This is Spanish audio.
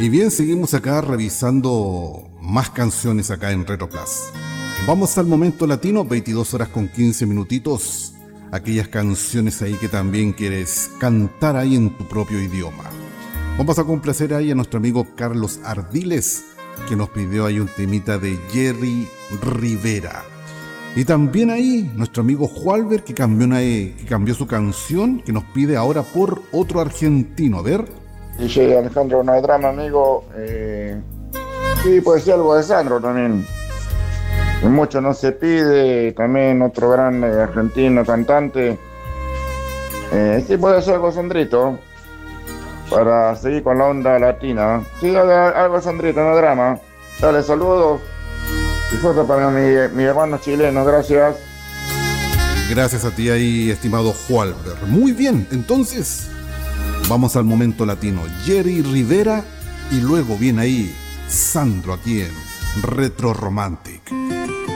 Y bien, seguimos acá revisando más canciones acá en Retro Plus. Vamos al momento latino, 22 horas con 15 minutitos. Aquellas canciones ahí que también quieres cantar ahí en tu propio idioma. Vamos a complacer ahí a nuestro amigo Carlos Ardiles, que nos pidió ahí un temita de Jerry Rivera. Y también ahí nuestro amigo Jualber, que cambió su canción, que nos pide ahora por otro argentino. A ver. DJ Alejandro, no hay drama, amigo. Sí, puede ser algo de Sandro también. Y mucho no se pide. También otro gran argentino cantante. Sí, puede ser algo de Sandrito. Para seguir con la onda latina. Sí, algo de Sandrito, no hay drama. Dale, saludos. Y fuerza para mi hermano chileno, gracias. Gracias a ti ahí, estimado Jualber. Muy bien, entonces vamos al momento latino. Jerry Rivera y luego viene ahí Sandro aquí en Retro Romantic.